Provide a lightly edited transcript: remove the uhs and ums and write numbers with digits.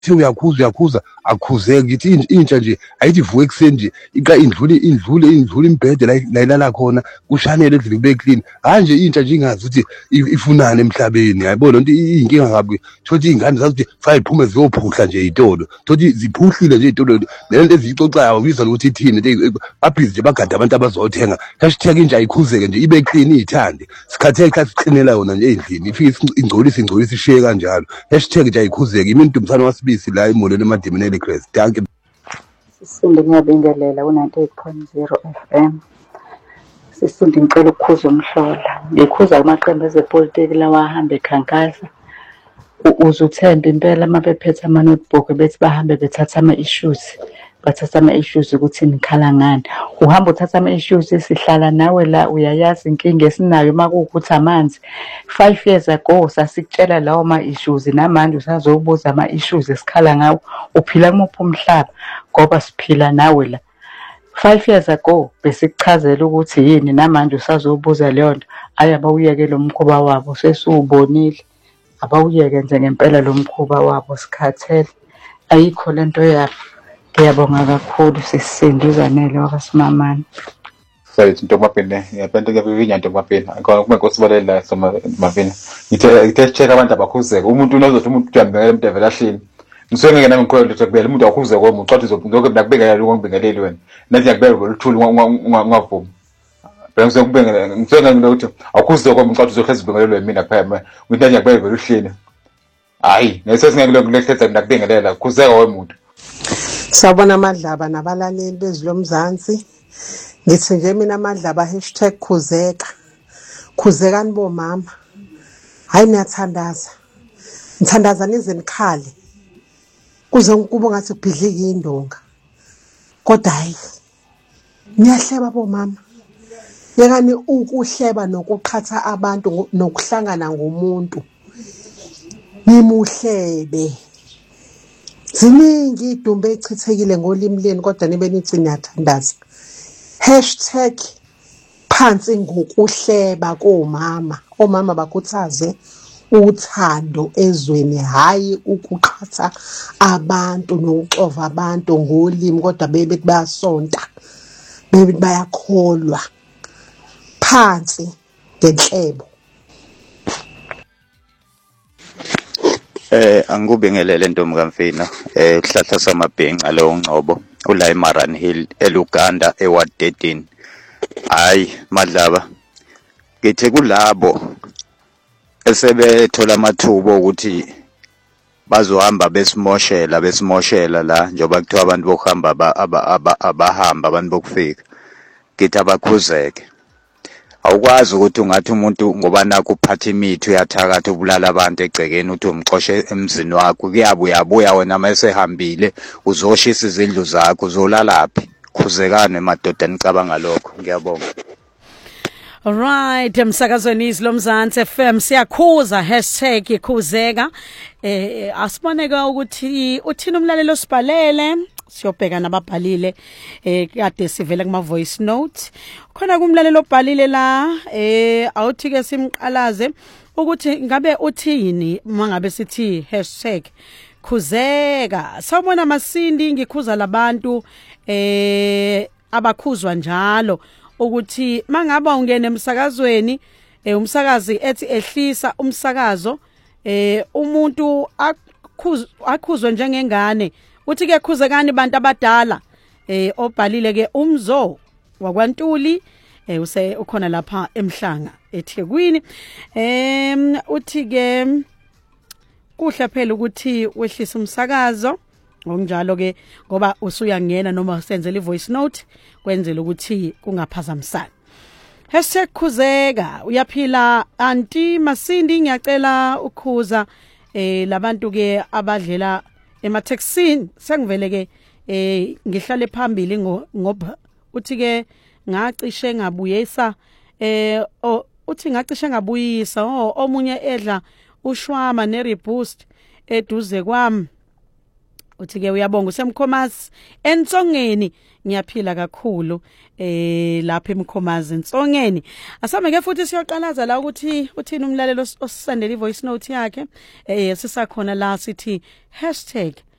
uyakhuza akukhuzeke ngithi intsha nje ayithi vuke ekuseni nje iqa indlule imbhede la ilala khona kushanele endlini kube clean kanje intsha nje ingazi ukuthi ifunana emhlabeni yayibona into inkinga kabi thothi izingane zazi ukuthi fa iphume ziyophuhla nje izitolo thothi ziphuhlile nje izitolo lento ezixoxayo ubizwa ukuthi ithini babhizi nje bagada abantu abazothenga #intsha ikhuzeke nje ibe clean ithande sikhatheke xa siqinela yona nje endlini ifike ingcolisi ishiye kanjalo #intsha ikhuzeke imintu umthana wasibisi la emolweni emadimini Grace danke Sisinde ngiyabingelela ku98.0 FM Sisinde ngicela ukukhuza umhlola ngikhuza amaqembu ezepolitiki lawa ahamba ekhankasa uzuthemba impela mabephethe ama notebook bethi bahambe bethatha ama issues ukuthi nikhala ngani uhamba uthatha ama issues sihlala nawe la uyayazi inkinga esinayo makuwukuthi amanzi 5 years ago sasikutshela lawo ma issues namanje usazobuza ama issues esikhala ngawo uphila kumuphi umhlaba ngoba siphila nawe la 5 years ago besikuchazela ukuthi yini namanje usazobuza leyo nto ayabawuyeke lo mkhuba wabo sesiubonile abawuyeke nje ngempela lo mkhuba wabo sikhathele ayikho lento yabo ngiyabonga kakhulu sisinduzanele wabasimamani Sorry ntomapene ngiyapenda kuyavivinya ntomapene akho kumekosibalela somapene ngithe check abantu abakhuzeka umuntu unozothi umuntu ujambele umuntu evelahlini Ngizongeke nami ngikhwela ukuthi kubele umuntu akhuze kwami ucathi uzobungoke nakubekela lo ngibingeleli wena nathi yakubeka uluthuli ngavumi phela ngizongeke ukuthi akhuze kwami ucathi uzohlezi ubingelelwe mina kuphela ukuthi nathi yakubeka uluhlini hayi nesesingeke kulekhetha nakubingelela khuzeka wemuntu Sawubona Madlaba nabalaleli bezilomzansi ngithi nje mina Madlaba #khuzekani bomama hayi niyathandaza ngithandaza nize nikhale kuze kube ngathi kubhidlika indonga kodwa hayi niyahleba bomama yekani ukuhleba nokuqhatha abantu nokuhlangana ngomuntu nimuhlebe ziningi idumbe echithekile ngolimi leni kodwa nibe nithi niyathandaza #phansi ngokuhleba komama omama bakhuthaze uthando ezweni hayi ukuqhatha abantu nokuxova abantu ngolimi kodwa bebe bayasonta bebe bayakholwa phansi ngenhlebo Angikubingelele ntombi kaMfina kuhlahla samabhenca lo ngcobo ula eMaran Hill eLuganda eWard 13 hayi Madlaba ngithe kulabo esebethola amathubo ukuthi bazohamba besimoshela la njoba kuthiwa abantu bokuhamba abahamba abantu bokufika ngithi abakhuzeke awukwazi ukuthi ungathi umuntu ngoba nakho uphatha imithi uyathakatha ubulala abantu egcekeni uthi umxoshe emzini wakho kuyabuya wena masehambile uzoshisa izindlu zakho uzolalaphi khuzekane madoda nicabanga lokho ngiyabonga Alright emsakazweni izilomzansi FM siyakhuza #ikhuzeka asiboneka ukuthi uthina umlalelo sibhalele siyobheka nababhalile kade sivela kuma voice note khona kumlalelo obhalile la awuthi ke simqalaze ukuthi ngabe uthini mangabe sithi #khuzeka sawubona Masindi ngikhuza labantu abakhuzwa njalo ukuthi mangaba ungene emsakazweni umsakazi ethi ehlisa umsakazo umuntu akhuzwe njengengane uthi ke khuzekani bantu abadala obhalile ke umzo wakwaNtuli ukhona lapha eMhlanga eThekwini uthi ke kuhle phela ukuthi wehlisa umsakazo ngokunjalo ke ngoba usuyangena noma usenzele ivoice note kwenzela ukuthi kungaphazamisani #khuzeka uyaphila anti Masindi ngiyacela ukhuza labantu ke abadlela emathexini sengivele ke ngihlale phambili ngoba uthi ke ngacishe ngabuyisa uthi ngacishe ngabuyisa omunye edla ushwama nereboost eduze kwami uthi ke uyabonga usemkhomazi Entsongeni ngiyaphila kakhulu lapha eMkhomazi Entsongeni. Asame ke futhi siyoqalaza la ukuthi uthini umlalelo osisendela ivoice note yakhe sisakhona la sithi